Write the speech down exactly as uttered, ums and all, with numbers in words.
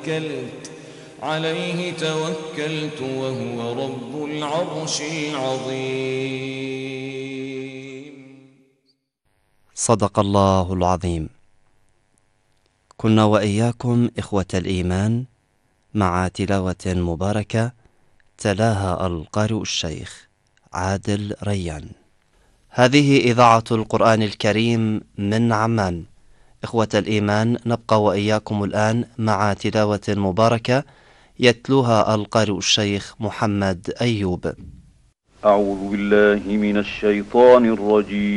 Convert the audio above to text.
توكلت عليه توكلت وهو رب العرش العظيم. صدق الله العظيم. كنا وإياكم إخوة الإيمان مع تلاوة مباركة تلاها القارئ الشيخ عادل ريان. هذه إذاعة القرآن الكريم من عمان. إخوة الإيمان، نبقى وإياكم الآن مع تلاوة مباركة يتلوها القارئ الشيخ محمد أيوب. أعوذ بالله من الشيطان الرجيم.